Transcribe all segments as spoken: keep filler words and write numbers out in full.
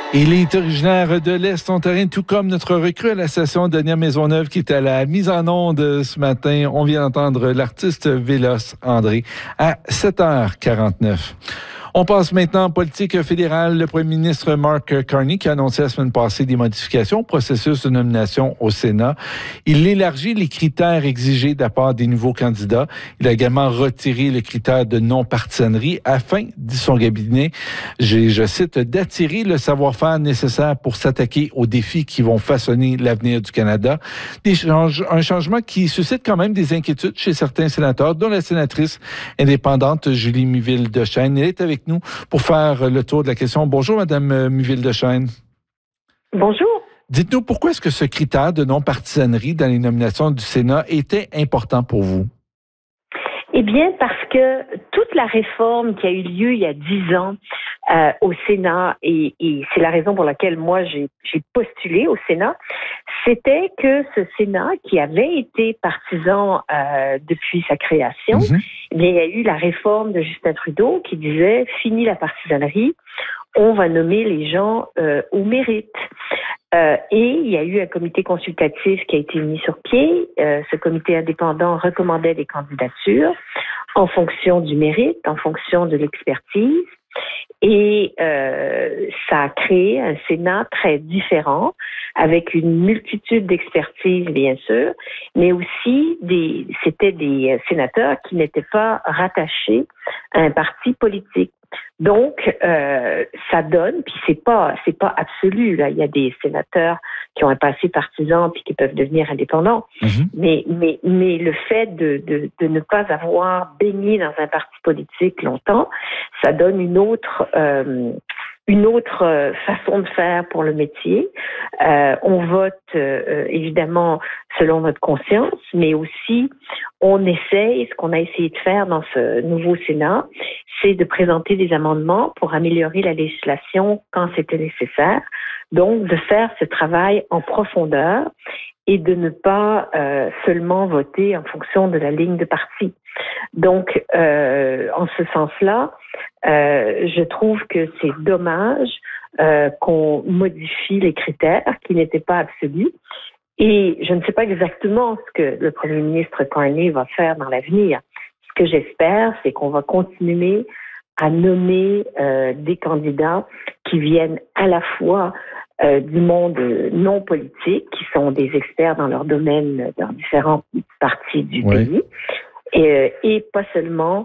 Il est originaire de l'Est ontarien, tout comme notre recrue à la station, Dania Maisonneuve, qui est à la mise en onde ce matin. On vient d'entendre l'artiste Véloce André à sept heures quarante-neuf. On passe maintenant en politique fédérale. Le premier ministre Mark Carney qui a annoncé la semaine passée des modifications au processus de nomination au Sénat. Il élargit les critères exigés de la part des nouveaux candidats. Il a également retiré le critère de non-partisanerie afin, dit son cabinet, je, je cite, d'attirer le savoir-faire nécessaire pour s'attaquer aux défis qui vont façonner l'avenir du Canada. Des change, un changement qui suscite quand même des inquiétudes chez certains sénateurs, dont la sénatrice indépendante Julie Muville-Deschênes. Elle est avec nous pour faire le tour de la question. Bonjour, Madame Muville-Deschênes. Bonjour. Dites-nous, pourquoi est-ce que ce critère de non-partisanerie dans les nominations du Sénat était important pour vous? Eh bien, parce que toute la réforme qui a eu lieu il y a dix ans euh, au Sénat, et, et c'est la raison pour laquelle moi j'ai, j'ai postulé au Sénat, c'était que ce Sénat, qui avait été partisan euh, depuis sa création, mm-hmm. eh bien, il y a eu la réforme de Justin Trudeau qui disait « Fini la partisanerie, on va nommer les gens euh, au mérite ». Euh, et il y a eu un comité consultatif qui a été mis sur pied. Euh, ce comité indépendant recommandait des candidatures en fonction du mérite, en fonction de l'expertise. Et euh, ça a créé un Sénat très différent, avec une multitude d'expertises, bien sûr, mais aussi des, c'était des sénateurs qui n'étaient pas rattachés à un parti politique. Donc, euh, ça donne, puis c'est pas, c'est pas absolu. Là, il y a des sénateurs qui ont un passé partisan puis qui peuvent devenir indépendants. Mm-hmm. Mais, mais, mais le fait de, de, de ne pas avoir baigné dans un parti politique longtemps, ça donne une autre, euh, une autre façon de faire pour le métier. Euh, on vote euh, évidemment selon notre conscience, mais aussi on essaye, ce qu'on a essayé de faire dans ce nouveau Sénat, c'est de présenter des amendements pour améliorer la législation quand c'était nécessaire. Donc, de faire ce travail en profondeur et de ne pas euh, seulement voter en fonction de la ligne de parti. Donc, euh, en ce sens-là, euh, je trouve que c'est dommage euh, qu'on modifie les critères qui n'étaient pas absolus. Et je ne sais pas exactement ce que le premier ministre Carney va faire dans l'avenir. Ce que j'espère, c'est qu'on va continuer à nommer euh, des candidats qui viennent à la fois euh, du monde non politique, qui sont des experts dans leur domaine dans différentes parties du oui. pays, et, et pas seulement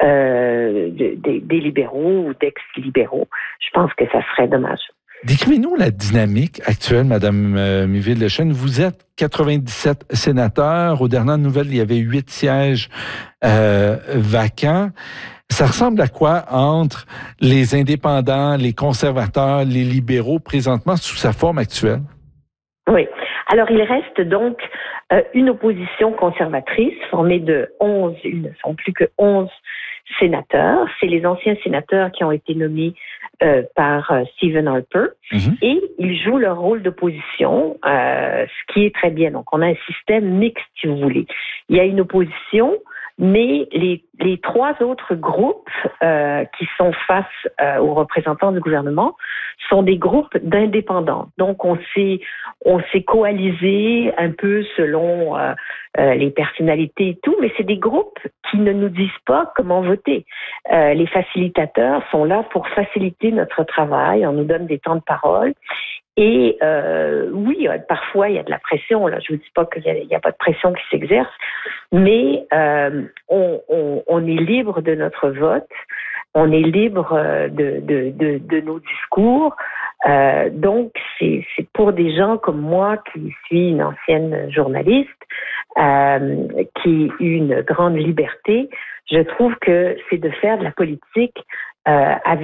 euh, de, de, des libéraux ou d'ex-libéraux. Je pense que ça serait dommage. Décrivez-nous la dynamique actuelle, Mme euh, Muville-Deschênes. Vous êtes quatre-vingt-dix-sept sénateurs. Aux dernières nouvelles, il y avait huit sièges euh, vacants. Ça ressemble à quoi entre les indépendants, les conservateurs, les libéraux, présentement, sous sa forme actuelle? Oui. Alors, il reste donc euh, une opposition conservatrice formée de onze, ils ne sont plus que onze sénateurs. C'est les anciens sénateurs qui ont été nommés euh, par euh, Stephen Harper. Mm-hmm. Et ils jouent leur rôle d'opposition, euh, ce qui est très bien. Donc, on a un système mixte, si vous voulez. Il y a une opposition, mais les, les trois autres groupes euh, qui sont face euh, aux représentants du gouvernement sont des groupes d'indépendants. Donc, on s'est, on s'est coalisé un peu selon euh, euh, les personnalités et tout, mais c'est des groupes qui ne nous disent pas comment voter. Euh, les facilitateurs sont là pour faciliter notre travail. On nous donne des temps de parole. Et euh, oui, parfois il y a de la pression. Là, je vous dis pas qu'il n'y a, a pas de pression qui s'exerce, mais euh, on, on, on est libre de notre vote, on est libre de, de, de, de nos discours. Euh, donc c'est, c'est pour des gens comme moi qui suis une ancienne journaliste, euh, qui a eu une grande liberté. Je trouve que c'est de faire de la politique euh, avec